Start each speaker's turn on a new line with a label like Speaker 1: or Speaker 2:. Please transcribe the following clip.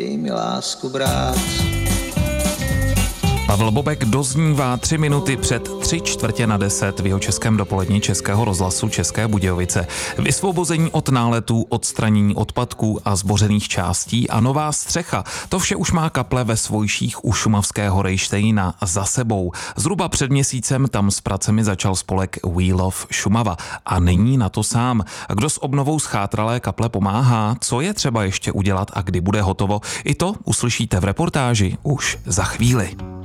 Speaker 1: chtějí mi lásku brát.
Speaker 2: Pavel Bobek doznívá 3 minuty před 9:45 v Jihočeském dopolední Českého rozhlasu České Budějovice. Vysvobození od náletů, odstranění odpadků a zbořených částí a nová střecha. To vše už má kaple ve Svojších u šumavského Rejštejna za sebou. Zhruba před měsícem tam s pracemi začal spolek We Love Šumava a není na to sám. Kdo s obnovou schátralé kaple pomáhá, co je třeba ještě udělat a kdy bude hotovo, i to uslyšíte v reportáži už za chvíli.